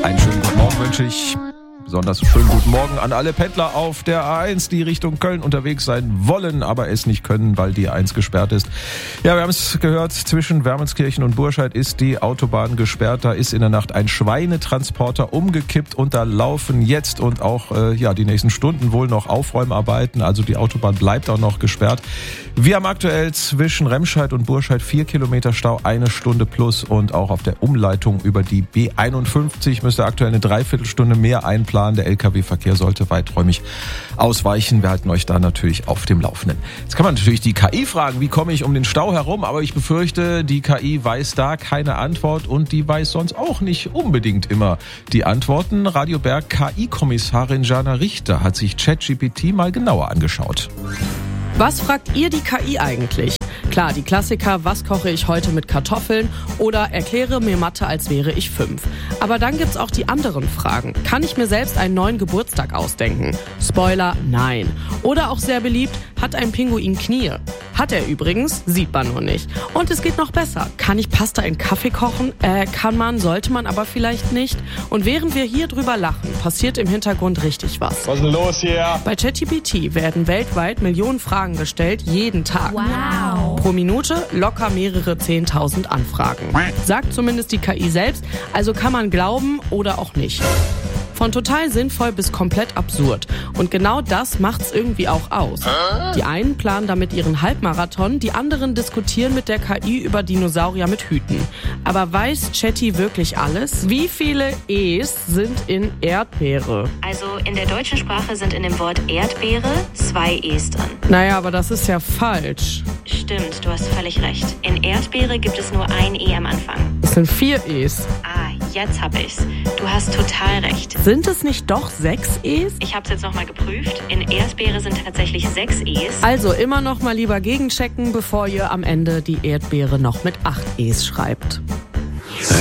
Einen schönen guten Morgen wünsche ich. Besonders schönen guten Morgen an alle Pendler auf der A1, die Richtung Köln unterwegs sein wollen, aber es nicht können, weil die A1 gesperrt ist. Ja, wir haben es gehört, zwischen Wermelskirchen und Burscheid ist die Autobahn gesperrt. Da ist in der Nacht ein Schweinetransporter umgekippt und da laufen jetzt und auch die nächsten Stunden wohl noch Aufräumarbeiten. Also die Autobahn bleibt auch noch gesperrt. Wir haben aktuell zwischen Remscheid und Burscheid 4 Kilometer Stau, 1 Stunde plus, und auch auf der Umleitung über die B51 müsste aktuell eine Dreiviertelstunde mehr einplanen. Der Lkw-Verkehr sollte weiträumig ausweichen. Wir halten euch da natürlich auf dem Laufenden. Jetzt kann man natürlich die KI fragen, wie komme ich um den Stau herum? Aber ich befürchte, die KI weiß da keine Antwort und die weiß sonst auch nicht unbedingt immer die Antworten. Radio Berg KI-Kommissarin Jana Richter hat sich ChatGPT mal genauer angeschaut. Was fragt ihr die KI eigentlich? Klar, die Klassiker, was koche ich heute mit Kartoffeln oder erkläre mir Mathe, als wäre ich 5. Aber dann gibt's auch die anderen Fragen. Kann ich mir selbst einen neuen Geburtstag ausdenken? Spoiler, nein. Oder auch sehr beliebt, hat ein Pinguin Knie? Hat er übrigens, sieht man nur nicht. Und es geht noch besser. Kann ich Pasta in Kaffee kochen? Kann man, sollte man aber vielleicht nicht. Und während wir hier drüber lachen, passiert im Hintergrund richtig was. Was ist denn los hier? Bei ChatGPT werden weltweit Millionen Fragen gestellt, jeden Tag. Wow. Pro Minute locker mehrere 10.000 Anfragen. Sagt zumindest die KI selbst, also kann man glauben oder auch nicht. Von total sinnvoll bis komplett absurd. Und genau das macht's irgendwie auch aus. Die einen planen damit ihren Halbmarathon, die anderen diskutieren mit der KI über Dinosaurier mit Hüten. Aber weiß Chatty wirklich alles? Wie viele E's sind in Erdbeere? Also in der deutschen Sprache sind in dem Wort Erdbeere 2 E's drin. Naja, aber das ist ja falsch. Stimmt, du hast völlig recht. In Erdbeere gibt es nur ein E am Anfang. Es sind 4 E's. Jetzt hab ich's. Du hast total recht. Sind es nicht doch 6 E's? Ich hab's jetzt nochmal geprüft. In Erdbeere sind tatsächlich 6 E's. Also immer noch mal lieber gegenchecken, bevor ihr am Ende die Erdbeere noch mit 8 E's schreibt.